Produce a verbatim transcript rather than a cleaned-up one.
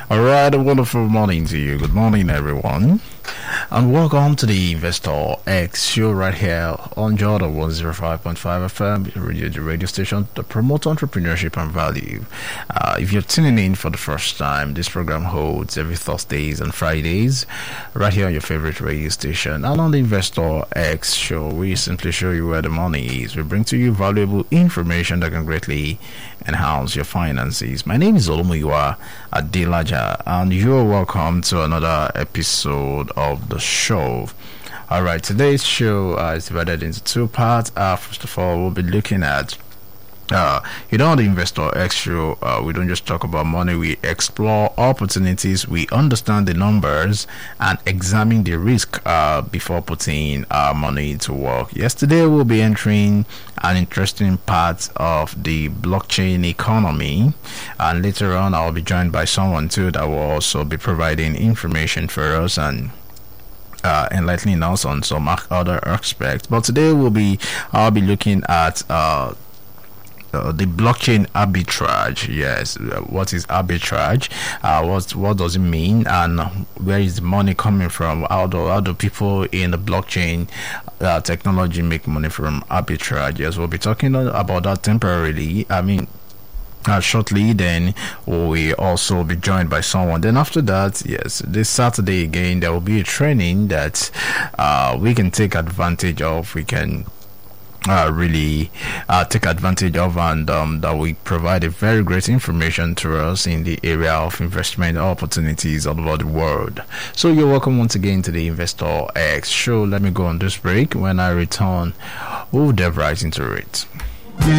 All right, a wonderful morning to you. Good morning, everyone. And welcome to the Investor X show right here on Jordan one oh five point five F M, radio, the radio station to promote entrepreneurship and value. Uh, if you're tuning in for the first time, this program holds every Thursdays and Fridays right here on your favorite radio station. And on the Investor X show, we simply show you where the money is. We bring to you valuable information that can greatly enhance your finances. My name is Olumuyiwa Adelaja, and you're welcome to another episode of the show. All right, today's show uh, is divided into two parts. Uh, first of all, we'll be looking at Uh, you know, the Investor X show, uh, we don't just talk about money, we explore opportunities, we understand the numbers, and examine the risk uh, before putting our money to work. Yesterday, we'll be entering an interesting part of the blockchain economy, and later on, I'll be joined by someone too that will also be providing information for us and Uh, enlightening us on some other aspects. But today we'll be I'll be looking at uh, uh, the blockchain arbitrage. Yes, uh, what is arbitrage? Uh, what what does it mean? And where is the money coming from? How do how do people in the blockchain uh, technology make money from arbitrage? Yes, we'll be talking about that temporarily. I mean. Uh, shortly, then we also be joined by someone. Then after that, yes, this Saturday again, there will be a training that uh, we can take advantage of. We can uh, really uh, take advantage of, and um, that we provide a very great information to us in the area of investment opportunities all over the world. So you're welcome once again to the Investor X show. Let me go on this break. When I return, we'll dive right into it.